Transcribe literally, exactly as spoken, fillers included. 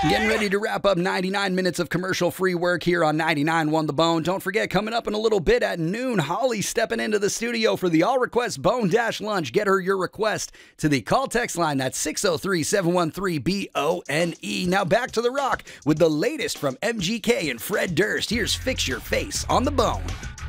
Getting ready to wrap up ninety-nine minutes of commercial-free work here on ninety-nine one The Bone. Don't forget, coming up in a little bit at noon, Holly stepping into the studio for the all-request Bone Dash Lunch. Get her your request to the call text line. That's six oh three, seven one three, B O N E. Now back to the rock with the latest from M G K and Fred Durst. Here's Fix Your Face on The Bone.